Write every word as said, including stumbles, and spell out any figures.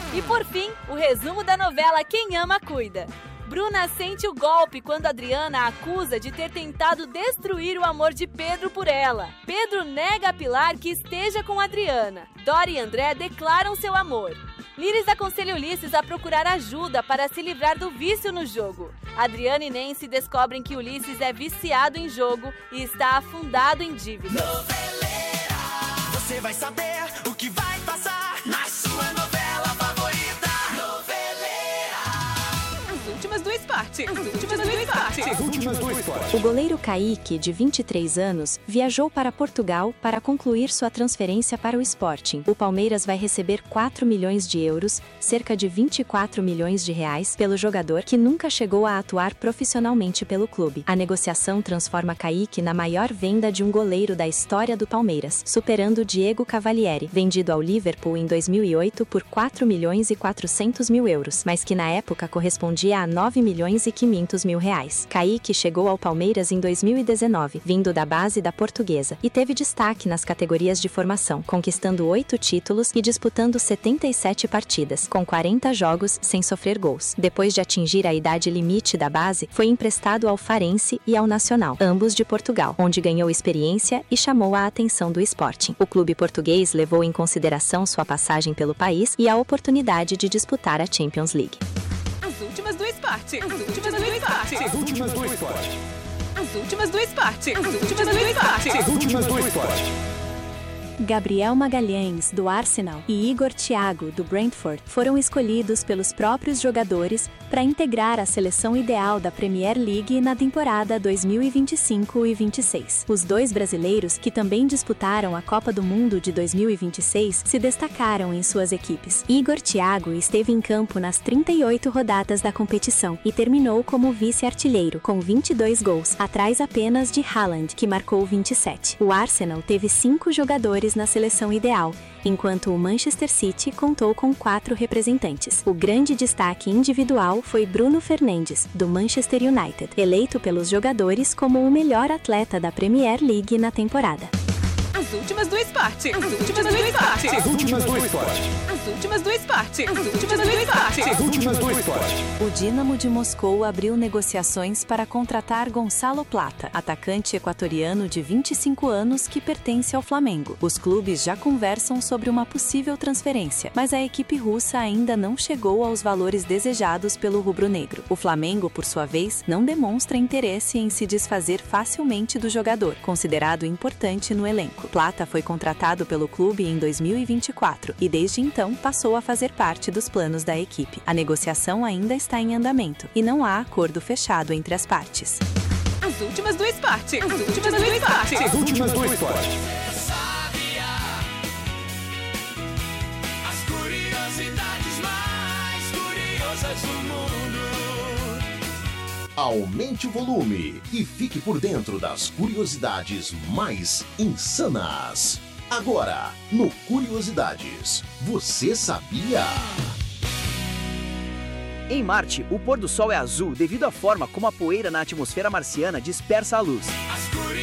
E por fim, o resumo da novela Quem Ama Cuida. Bruna sente o golpe quando Adriana a acusa de ter tentado destruir o amor de Pedro por ela. Pedro nega a Pilar que esteja com Adriana. Dora e André declaram seu amor. Liris aconselha Ulisses a procurar ajuda para se livrar do vício no jogo. Adriana e Nancy descobrem que Ulisses é viciado em jogo e está afundado em dívidas. Noveleira, você vai saber o que vai passar na sua novela favorita. Noveleira. As últimas do esporte. As últimas do esporte. As últimas do esporte. O goleiro Kaique, de vinte e três anos, viajou para Portugal para concluir sua transferência para o Sporting. O Palmeiras vai receber quatro milhões de euros, cerca de vinte e quatro milhões de reais, pelo jogador que nunca chegou a atuar profissionalmente pelo clube. A negociação transforma Kaique na maior venda de um goleiro da história do Palmeiras, superando Diego Cavalieri, vendido ao Liverpool em dois mil e oito por quatro milhões e quatrocentos mil euros, mas que na época correspondia a nove milhões e quinhentos mil reais. Kaique chegou ao Palmeiras em dois mil e dezenove, vindo da base da Portuguesa, e teve destaque nas categorias de formação, conquistando oito títulos e disputando setenta e sete partidas, com quarenta jogos sem sofrer gols. Depois de atingir a idade limite da base, foi emprestado ao Farense e ao Nacional, ambos de Portugal, onde ganhou experiência e chamou a atenção do Sporting. O clube português levou em consideração sua passagem pelo país e a oportunidade de disputar a Champions League. As últimas do esporte. As últimas do esporte. As últimas do esporte. As últimas do esporte. As últimas do esporte. As últimas do esporte. Gabriel Magalhães, do Arsenal, e Igor Thiago, do Brentford, foram escolhidos pelos próprios jogadores para integrar a seleção ideal da Premier League na temporada dois mil e vinte e cinco e vinte e seis. Os dois brasileiros, que também disputaram a Copa do Mundo de dois mil e vinte e seis, se destacaram em suas equipes. Igor Thiago esteve em campo nas trinta e oito rodadas da competição e terminou como vice-artilheiro, com vinte e dois gols, atrás apenas de Haaland, que marcou vinte e sete. O Arsenal teve cinco jogadores na seleção ideal, enquanto o Manchester City contou com quatro representantes. O grande destaque individual foi Bruno Fernandes, do Manchester United, eleito pelos jogadores como o melhor atleta da Premier League na temporada. As últimas do esporte. As últimas do esporte. As últimas do esporte. As últimas do esporte. As últimas do esporte. As últimas do esporte. O Dínamo de Moscou abriu negociações para contratar Gonçalo Plata, atacante equatoriano de vinte e cinco anos que pertence ao Flamengo. Os clubes já conversam sobre uma possível transferência, mas a equipe russa ainda não chegou aos valores desejados pelo rubro-negro. O Flamengo, por sua vez, não demonstra interesse em se desfazer facilmente do jogador, considerado importante no elenco. Plata foi contratado pelo clube em dois mil e vinte e quatro e desde então passou a fazer parte dos planos da equipe. A negociação ainda está em andamento e não há acordo fechado entre as partes. As últimas do esporte. As últimas do esporte. As últimas do esporte. As curiosidades mais curiosas do mundo. Aumente o volume e fique por dentro das curiosidades mais insanas. Agora, no Curiosidades, você sabia? Em Marte, o pôr do sol é azul devido à forma como a poeira na atmosfera marciana dispersa a luz.